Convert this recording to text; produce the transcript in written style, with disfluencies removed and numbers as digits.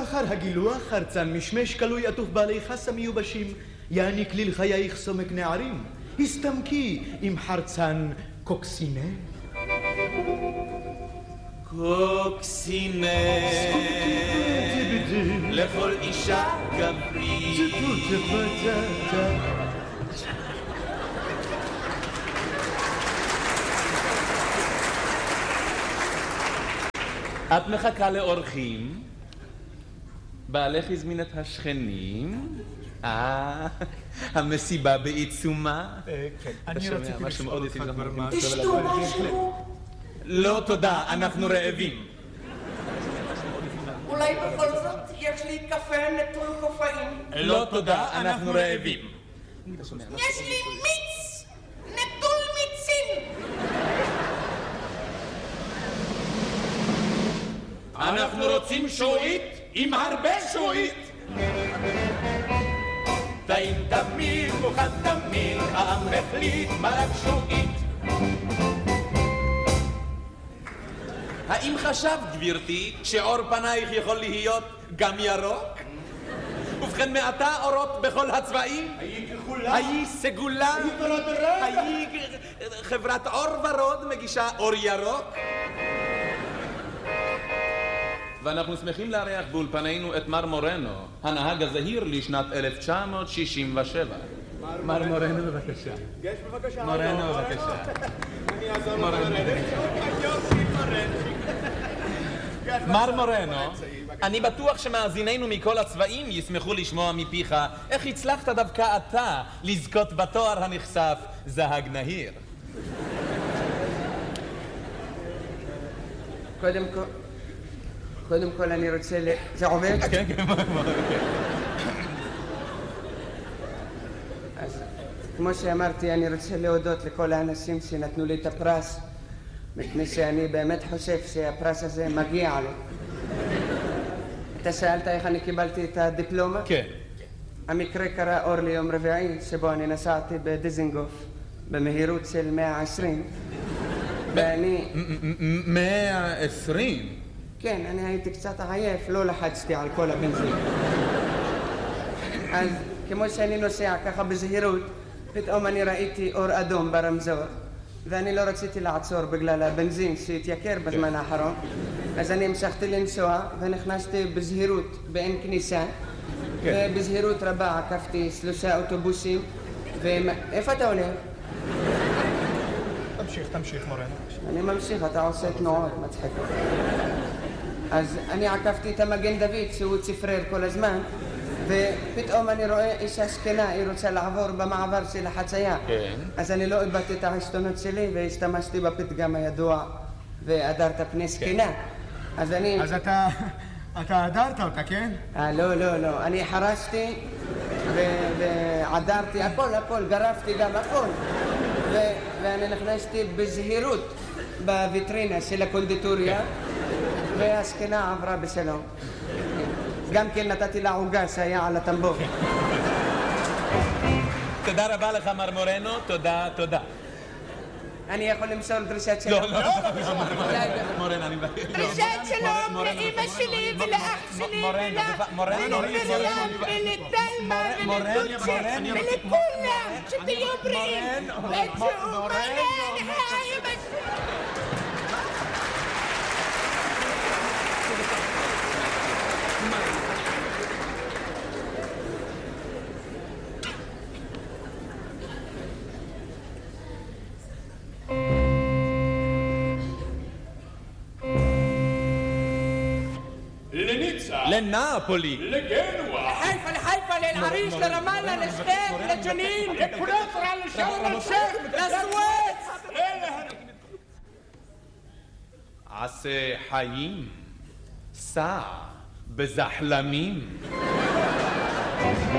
אחר הגילוח חרצן משמש כלוי עטוף בעלי חסה מיובשים, יעניק ליל חייך סומק נערים, הסתמקי עם חרצן קוקסינה. קוקסינה לכל אישה גברית. את מחכה לאורחים? בעלך הזמין את השכנים? המסיבה בעיצומה? כן, אני רציתי לשאול אותך כבר מה... תשתו משהו? לא תודה, אנחנו רעבים. אולי בכל זאת יש לי קפה נטול קופאין? לא תודה, אנחנו רעבים. יש לי מיץ נטול מיצים! אנחנו רוצים שועית עם הרבה שועית. טעים תמיד, מוכן תמיד, העם החליט מה רק שועית. האם חשבת, גבירתי, שעור פנייך יכול להיות גם ירוק? ובכן מעתה אורות בכל הצבעים? היי כחולה! היי סגולה! היי ורוד! היי חברת אור ורוד מגישה אור ירוק? ואנחנו שמחים לארח באולפנינו את מר מורנו, הנהג הזהיר לשנת 1967. מר מורנו בבקשה. יש בבקשה. מורנו בבקשה. אני אעזור מר מורנו, אני בטוח שמאזיננו מכל הצבעים ישמחו לשמוע מפיך איך הצלחת דווקא אתה לזכות בתואר הנחשף זהג נהיר. קודם כל אני רוצה זה עובד? כן, כן, אז כמו שאמרתי, אני רוצה להודות לכל האנשים שנתנו לי את הפרס, מפני שאני באמת חושב שהפרס הזה מגיע לי. אתה שאלת איך אני קיבלתי את הדיפלומה? כן. המקרה קרה אור ליום רביעי, שבו אני נסעתי בדיזינגוף במהירות של 120, ואני... 120? כן, אני הייתי קצת עייף, לא לחצתי על כל הבנזין. אז כמו שאני נוסע ככה בזהירות, פתאום אני ראיתי אור אדום ברמזור, ואני לא רציתי לעצור בגלל הבנזין שהתייקר בזמן האחרון, אז אני המשכתי לנסוע ונכנסתי בזהירות באין כניסה, ובזהירות רבה עקפתי 3 אוטובוסים, איפה אתה הולך? תמשיך מורנו. אני ממשיך, אתה עושה תנועות, מצחיק. אז אני עקפתי את המגן דוד שהוא צפרר כל הזמן, ופתאום אני רואה אישה זקנה, היא רוצה לעבור במעבר של החצייה. כן. אז אני לא איבדתי את העשתונות שלי והשתמשתי בפתגם הידוע והדרת פני זקנה. אז אני... אז אתה הדרת אותה, כן? לא. אני חרשתי ועדרתי, הכל, גרפתי גם הכל. ואני נכנסתי בזהירות בוויטרינה של הקונדיטוריה, והזקנה עברה בשלום. גם כן נתתי לה עוגה שהיה על הטמבור. תודה רבה לך מר מורנו, תודה. אני יכול למסור דרישת שלום? לא, מורן, אני מבקש. דרישת שלום לאמא שלי ולאח שלי ולאב ולתלמה ולדוצ'ה ולכולם, שתהיו בריאים ותשאו מלא לחיים השם. לניצה, לנאפולי, לגנואה, לחיפה, לאל-עריש, לרמאללה, לשכם, לג'נין, לקונטרה, לשארם א-שייח, לסואץ. עשה חיים, סע בזחלמים.